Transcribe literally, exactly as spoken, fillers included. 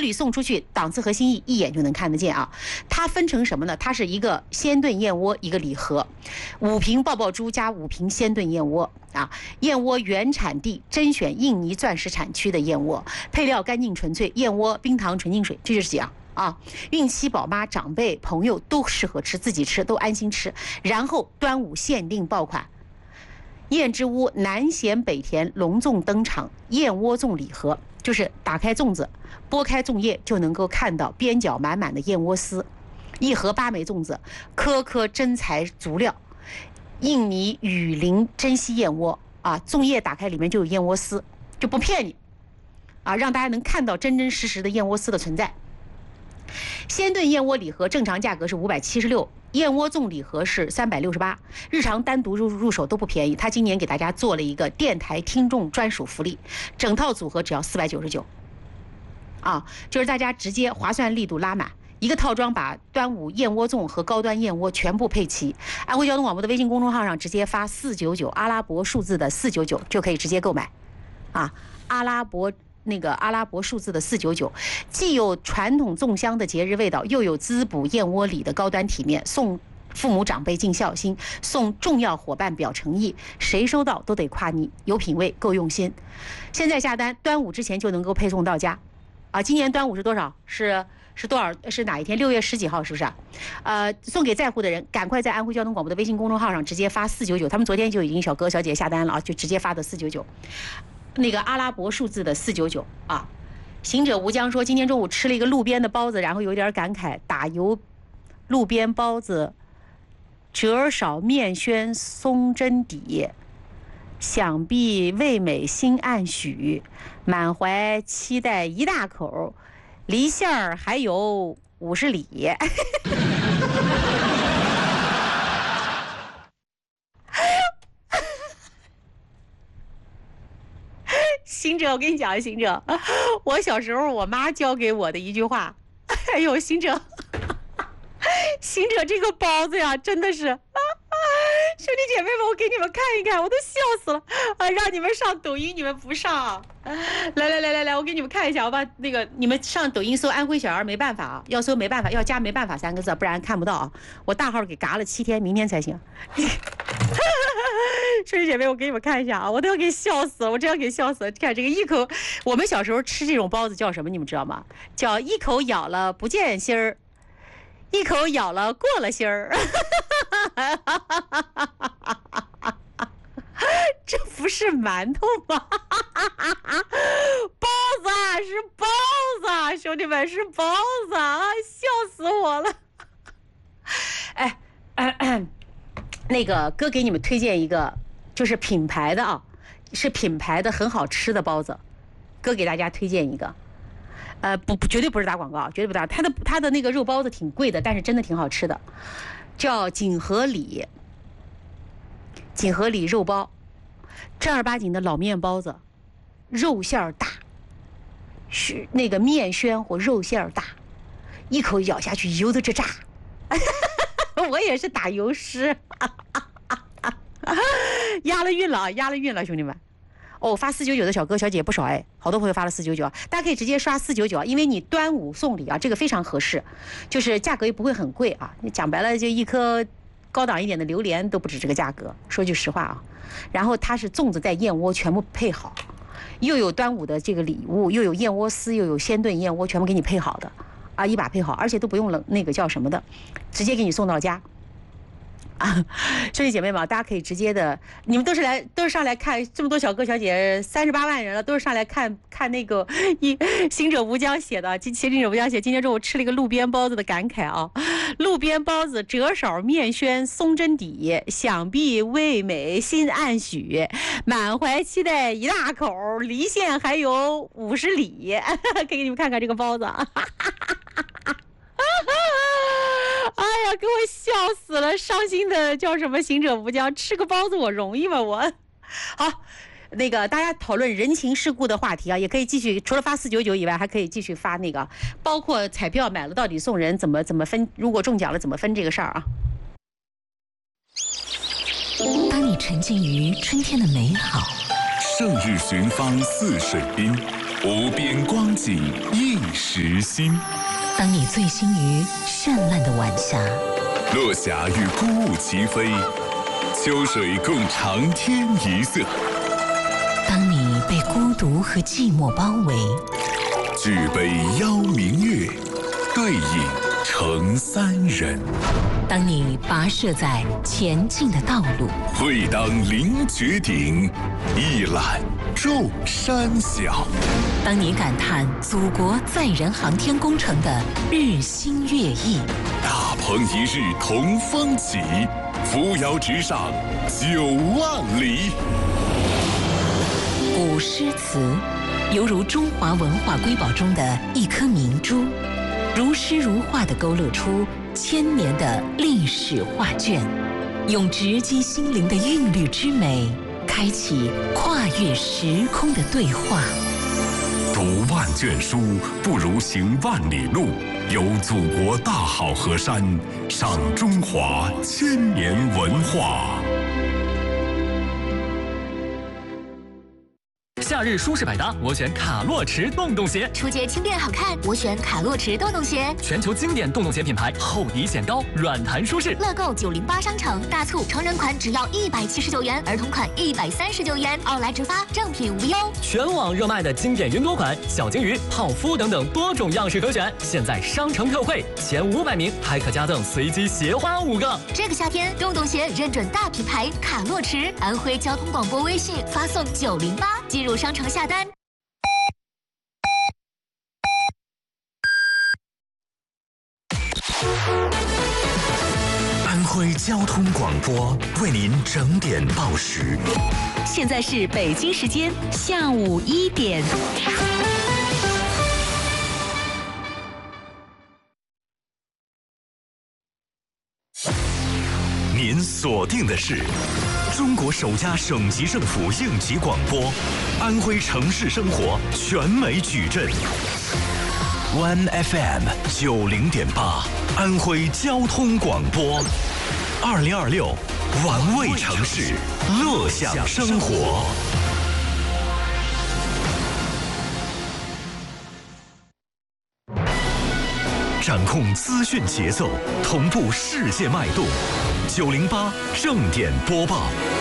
礼送出去，档次和心意一眼就能看得见啊。它分成什么呢？它是一个鲜炖燕窝一个礼盒，五瓶爆爆珠加五瓶鲜炖燕窝啊。燕窝原产地甄选印尼钻石产区的燕窝，配料干净纯粹，燕窝冰糖纯净水，这就是讲啊，孕期宝妈、长辈、朋友都适合吃，自己吃都安心吃。然后端午限定爆款。燕之屋南咸北甜隆重登场，燕窝粽礼盒，就是打开粽子，剥开粽叶就能够看到边角满满的燕窝丝，一盒八枚粽子，颗颗真材足料，印尼雨林珍稀燕窝啊，粽叶打开里面就有燕窝丝，就不骗你啊，让大家能看到真真实实的燕窝丝的存在。鲜炖燕窝礼盒正常价格是五百七十六，燕窝粽礼盒是三百六十八，日常单独入入手都不便宜。他今年给大家做了一个电台听众专属福利，整套组合只要四百九十九，啊，就是大家直接划算力度拉满，一个套装把端午燕窝粽和高端燕窝全部配齐。安徽交通广播的微信公众号上直接发四九九，阿拉伯数字的四九九就可以直接购买，啊，阿拉伯。那个阿拉伯数字的四九九，既有传统粽香的节日味道，又有滋补燕窝里的高端体面，送父母长辈尽孝心，送重要伙伴表诚意，谁收到都得夸你有品位够用心。现在下单，端午之前就能够配送到家啊！今年端午是多少？是是多少？是哪一天？六月十几号是不是？呃，送给在乎的人，赶快在安徽交通广播的微信公众号上直接发四九九，他们昨天就已经小哥小姐下单了啊，就直接发的四九九。那个阿拉伯数字的四九九啊，行者无疆说，今天中午吃了一个路边的包子，然后有点感慨，打油路边包子，折少面宣松针底，想必味美心暗许，满怀期待一大口，离馅儿还有五十里。行者，我跟你讲，行者，我小时候我妈教给我的一句话，哎呦，行者，行者这个包子呀，真的是，啊啊，兄弟姐妹们，我给你们看一看，我都笑死了啊！让你们上抖音，你们不上，来来来来来，我给你们看一下，我把那个你们上抖音搜安徽小儿没办法啊，要搜没办法，要加没办法三个字，不然看不到啊。我大号给嘎了七天，明天才行。兄弟姐妹，我给你们看一下啊，我都要给笑死了，我真要给笑死了。看这个一口，我们小时候吃这种包子叫什么？你们知道吗？叫一口咬了不见芯儿，一口咬了过了芯儿。这不是馒头吗？包子啊，是包子啊，兄弟们是包子啊，笑死我了。哎，咳咳那个哥给你们推荐一个，就是品牌的啊，是品牌的很好吃的包子，哥给大家推荐一个，呃，不不，绝对不是打广告，绝对不打。他的他的那个肉包子挺贵的，但是真的挺好吃的，叫锦和里，锦和里肉包，正儿八经的老面包子，肉馅儿大，是那个面宣或肉馅儿大，一口咬下去油的这炸。我也是打油诗，押了韵了啊，押了韵了，兄弟们。哦，发四九九的小哥小姐不少哎，好多朋友发了四九九啊，大家可以直接刷四九九啊，因为你端午送礼啊，这个非常合适，就是价格也不会很贵啊。你讲白了，就一颗高档一点的榴莲都不止这个价格，说句实话啊。然后它是粽子带燕窝全部配好，又有端午的这个礼物，又有燕窝丝，又有鲜炖燕窝，全部给你配好的。啊，一把配好，而且都不用冷那个叫什么的，直接给你送到家。啊，兄弟姐妹们，大家可以直接的，你们都是来都是上来看，这么多小哥小姐，三十八万人了，都是上来看看那个一行者无疆写的，今行者无疆写今天中午吃了一个路边包子的感慨啊，路边包子折少面宣松针底，想必味美心暗许，满怀期待一大口，离县还有五十里，给你们看看这个包子。哎呀，给我笑死了！伤心的叫什么行者无疆，吃个包子我容易吗？我好，那个大家讨论人情世故的话题啊，也可以继续，除了发四九九以外，还可以继续发那个，包括彩票买了到底送人怎么怎么分，如果中奖了怎么分这个事儿啊。 当你沉浸于春天的美好， 胜日寻芳泗水滨， 无边光景一时新。 当你醉心于绚烂的晚霞， 落霞与孤鹜齐飞，秋水共长天一色。 当你被孤独和寂寞包围， 举杯邀明月，对影成三人。 当你跋涉在前进的道路， 会当凌绝顶，一览众山小。 当你感叹祖国载人航天工程的日新月异， 大鹏一日同风起，扶摇直上九万里。 古诗词犹如中华文化瑰宝中的一颗明珠，如诗如画地勾勒出千年的历史画卷，用直击心灵的韵律之美，开启跨越时空的对话。 读万卷书，不如行万里路。游祖国大好河山，赏中华千年文化。 夏日舒适百搭，我选卡洛驰洞洞鞋。 出街轻便好看，我选卡洛驰洞洞鞋。 全球经典洞洞鞋品牌，厚底显高，软弹舒适。 乐购九零八商城大促，成人款只要一百七十九元，儿童款一百三十九元，奥莱直发，正品无忧。 全网热卖的经典云朵款、小金鱼、泡芙等等多种样式可选，现在商城特惠，前五百名还可加赠随机鞋花五个。 这个夏天，洞洞鞋认准大品牌卡洛驰，安徽交通广播微信发送九零八，进入商城下单。 安徽交通广播为您整点报时。 现在是北京时间下午一点。 您锁定的是中国首家省级政府应急广播，安徽城市生活全美矩阵。One F M 九零点八，安徽交通广播，二零二六，玩味城市，乐享生活。掌控资讯节奏，同步世界脉动。九零八正点播报。